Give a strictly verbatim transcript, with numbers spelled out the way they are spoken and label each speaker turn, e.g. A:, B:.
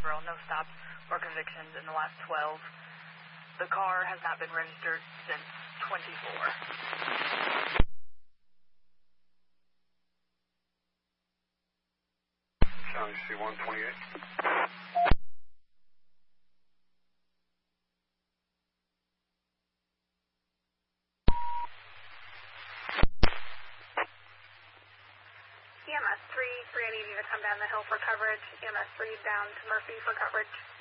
A: Naperville, no stops or convictions in the last twelve. The car has not been registered since twenty-four.
B: County C one twenty-eight.
C: E M S three, three, I need you to come down the hill for coverage. E M S three down to Murphy for coverage.